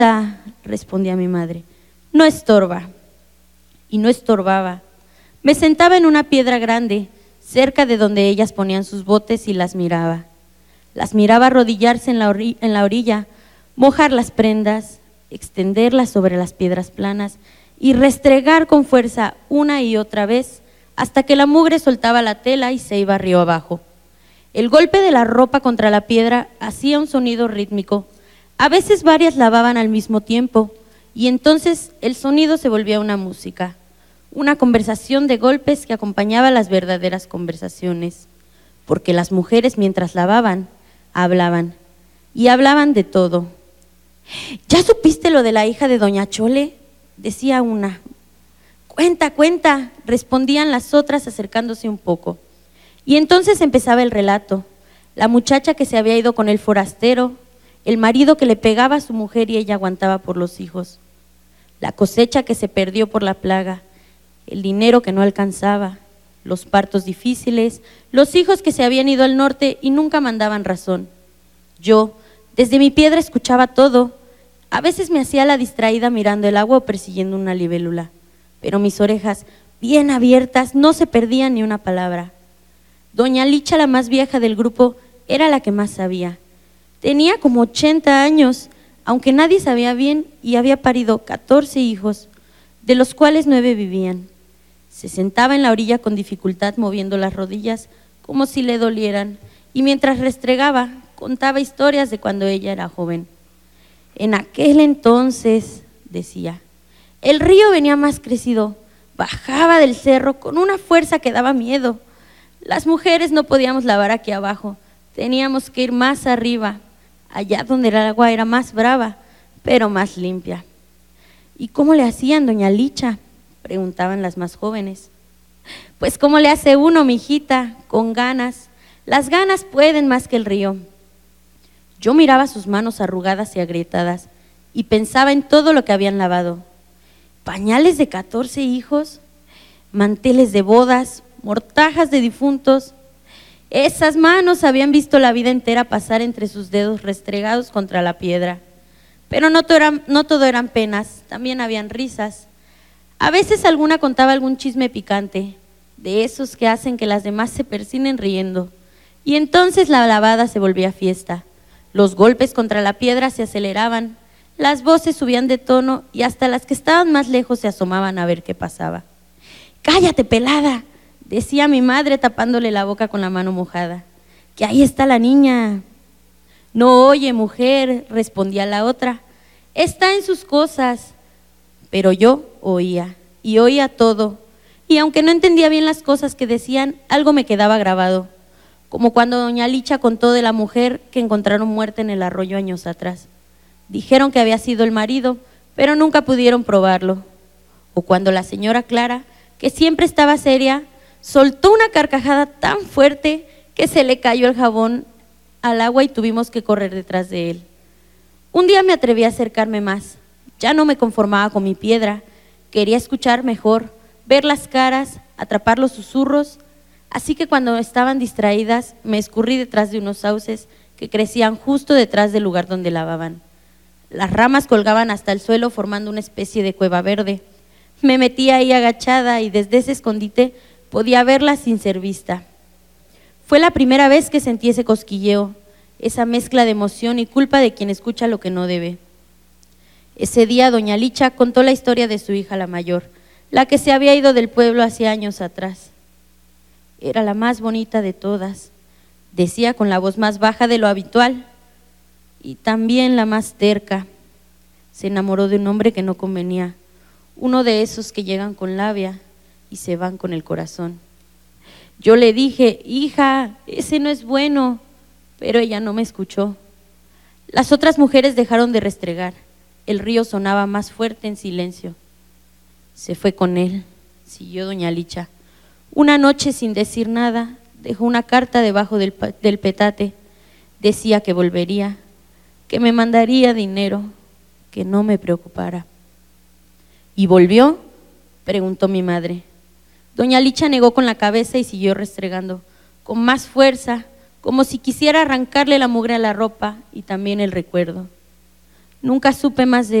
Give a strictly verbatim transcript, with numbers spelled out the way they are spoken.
respondía mi madre, no estorba. Y no estorbaba. Me sentaba en una piedra grande, cerca de donde ellas ponían sus botes y las miraba. Las miraba arrodillarse en la, ori- en la orilla, mojar las prendas, extenderlas sobre las piedras planas y restregar con fuerza una y otra vez hasta que la mugre soltaba la tela y se iba río abajo. El golpe de la ropa contra la piedra hacía un sonido rítmico. A veces varias lavaban al mismo tiempo y entonces el sonido se volvía una música, una conversación de golpes que acompañaba las verdaderas conversaciones, porque las mujeres mientras lavaban, hablaban y hablaban de todo. ¿Ya supiste lo de la hija de doña Chole?, decía una. Cuenta, cuenta, respondían las otras acercándose un poco. Y entonces empezaba el relato, la muchacha que se había ido con el forastero, el marido que le pegaba a su mujer y ella aguantaba por los hijos, la cosecha que se perdió por la plaga, el dinero que no alcanzaba, los partos difíciles, los hijos que se habían ido al norte y nunca mandaban razón. Yo, desde mi piedra, escuchaba todo. A veces me hacía la distraída mirando el agua o persiguiendo una libélula, pero mis orejas, bien abiertas, no se perdían ni una palabra. Doña Licha, la más vieja del grupo, era la que más sabía. Tenía como ochenta años, aunque nadie sabía bien, y había parido catorce hijos, de los cuales nueve vivían. Se sentaba en la orilla con dificultad, moviendo las rodillas como si le dolieran, y mientras restregaba, contaba historias de cuando ella era joven. En aquel entonces, decía, el río venía más crecido, bajaba del cerro con una fuerza que daba miedo. Las mujeres no podíamos lavar aquí abajo, teníamos que ir más arriba, allá donde el agua era más brava, pero más limpia. ¿Y cómo le hacían, doña Licha?, preguntaban las más jóvenes. Pues cómo le hace uno, mijita, con ganas. Las ganas pueden más que el río. Yo miraba sus manos arrugadas y agrietadas y pensaba en todo lo que habían lavado. Pañales de catorce hijos, manteles de bodas, mortajas de difuntos. Esas manos habían visto la vida entera pasar entre sus dedos restregados contra la piedra. Pero no todo eran, no todo eran penas, también habían risas. A veces alguna contaba algún chisme picante, de esos que hacen que las demás se persinen riendo. Y entonces la lavada se volvía fiesta. Los golpes contra la piedra se aceleraban, las voces subían de tono y hasta las que estaban más lejos se asomaban a ver qué pasaba. «Cállate, pelada», decía mi madre tapándole la boca con la mano mojada, «que ahí está la niña». «No oye, mujer», respondía la otra, «está en sus cosas». Pero yo oía, y oía todo, y aunque no entendía bien las cosas que decían, algo me quedaba grabado, como cuando doña Licha contó de la mujer que encontraron muerta en el arroyo años atrás. Dijeron que había sido el marido, pero nunca pudieron probarlo. O cuando la señora Clara, que siempre estaba seria, soltó una carcajada tan fuerte que se le cayó el jabón al agua y tuvimos que correr detrás de él. Un día me atreví a acercarme más. Ya no me conformaba con mi piedra, quería escuchar mejor, ver las caras, atrapar los susurros, así que cuando estaban distraídas me escurrí detrás de unos sauces que crecían justo detrás del lugar donde lavaban. Las ramas colgaban hasta el suelo formando una especie de cueva verde. Me metí ahí agachada y desde ese escondite podía verla sin ser vista. Fue la primera vez que sentí ese cosquilleo, esa mezcla de emoción y culpa de quien escucha lo que no debe. Ese día doña Licha contó la historia de su hija la mayor, la que se había ido del pueblo hacía años atrás. Era la más bonita de todas, decía con la voz más baja de lo habitual, y también la más terca. Se enamoró de un hombre que no convenía, uno de esos que llegan con labia y se van con el corazón. Yo le dije, hija, ese no es bueno, pero ella no me escuchó. Las otras mujeres dejaron de restregar. El río sonaba más fuerte en silencio. Se fue con él, siguió doña Licha. Una noche sin decir nada, dejó una carta debajo del, del petate. Decía que volvería, que me mandaría dinero, que no me preocupara. ¿Y volvió?, preguntó mi madre. Doña Licha negó con la cabeza y siguió restregando, con más fuerza, como si quisiera arrancarle la mugre a la ropa y también el recuerdo. Nunca supe más de